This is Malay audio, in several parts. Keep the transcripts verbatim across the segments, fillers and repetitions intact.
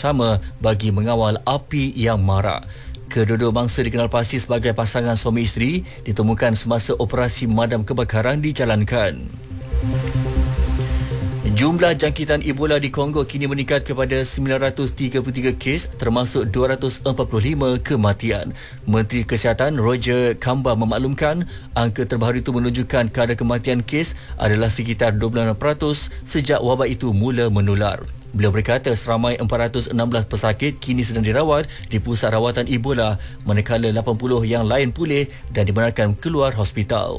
bersama bagi mengawal api yang marak. Kedua-dua bangsa dikenal pasti sebagai pasangan suami isteri ditemukan semasa operasi memadam kebakaran dijalankan. Jumlah jangkitan Ebola di Kongo kini meningkat kepada sembilan ratus tiga puluh tiga kes termasuk dua ratus empat puluh lima kematian. Menteri Kesihatan Roger Kamba memaklumkan angka terbaru itu menunjukkan kadar kematian kes adalah sekitar dua puluh enam peratus sejak wabak itu mula menular. Beliau berkata seramai empat ratus enam belas pesakit kini sedang dirawat di pusat rawatan Ebola manakala lapan puluh yang lain pulih dan dibenarkan keluar hospital.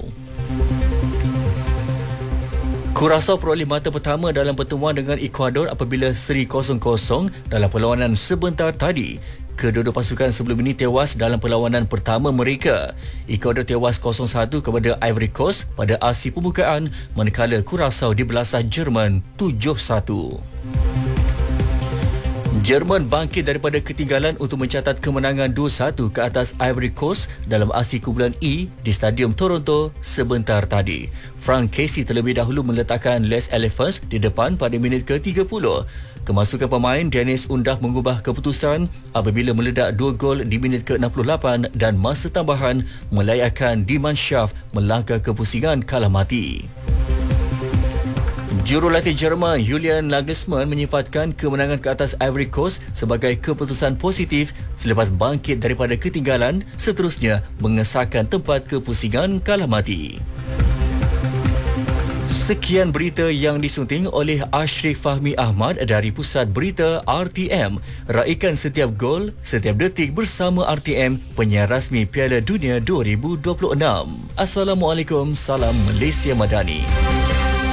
Curaçao peroleh mata pertama dalam pertemuan dengan Ecuador apabila seri kosong kosong dalam perlawanan sebentar tadi. Kedua-dua pasukan sebelum ini tewas dalam perlawanan pertama mereka. Ecuador tewas kosong satu kepada Ivory Coast pada aksi pembukaan manakala Curaçao dibelasah Jerman tujuh satu. Jerman bangkit daripada ketinggalan untuk mencatat kemenangan dua satu ke atas Ivory Coast dalam aksi kumpulan E di Stadium Toronto sebentar tadi. Frank Casey terlebih dahulu meletakkan Les Elephants di depan pada minit ke tiga puluh. Kemasukan pemain Dennis Undav mengubah keputusan apabila meledak dua gol di minit ke enam puluh lapan dan masa tambahan melayakkan Die Mannschaft melangkah ke pusingan kalah mati. Jurulatih Jerman Julian Nagelsmann menyifatkan kemenangan ke atas Ivory Coast sebagai keputusan positif selepas bangkit daripada ketinggalan, seterusnya mengesahkan tempat kepusingan kalah mati. Sekian berita yang disunting oleh Ashrif Fahmi Ahmad dari Pusat Berita R T M. Raikan setiap gol, setiap detik bersama R T M, penyiar rasmi Piala Dunia dua ribu dua puluh enam. Assalamualaikum, salam Malaysia Madani.